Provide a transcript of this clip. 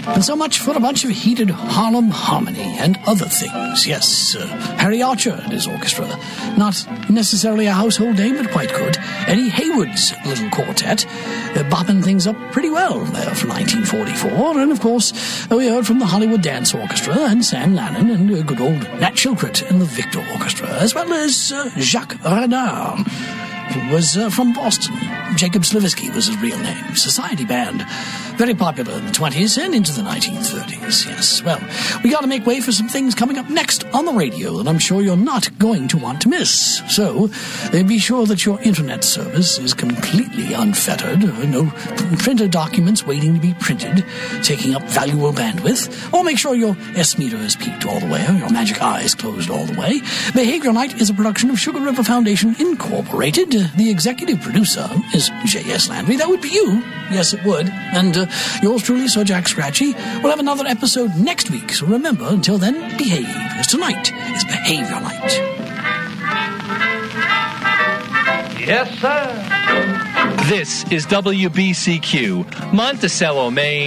And so much for a bunch of heated Harlem harmony and other things. Yes, Harry Archer and his orchestra. Not necessarily a household name, but quite good. Eddie Hayward's little quartet, bopping things up pretty well there for 1944. And, of course, we heard from the Hollywood Dance Orchestra and Sam Lannon and good old Nat Chilcrit and the Victor Orchestra, as well as Jacques Renard, who was from Boston. Jacob Slavisky was his real name. Society band. Very popular in the 20s and into the 1930s, yes. Well, we got to make way for some things coming up next on the radio that I'm sure you're not going to want to miss. So, be sure that your internet service is completely unfettered. No printed documents waiting to be printed, taking up valuable bandwidth. Or make sure your S-meter is peaked all the way, or your magic eye is closed all the way. Behavior Night is a production of Sugar River Foundation Incorporated. The executive producer is J.S. Landry. That would be you. Yes, it would. And yours truly, Sir Jack Scratchy. We'll have another episode next week. So remember, until then, behave. As tonight is Behavior Night. Yes, sir. This is WBCQ, Monticello, Maine.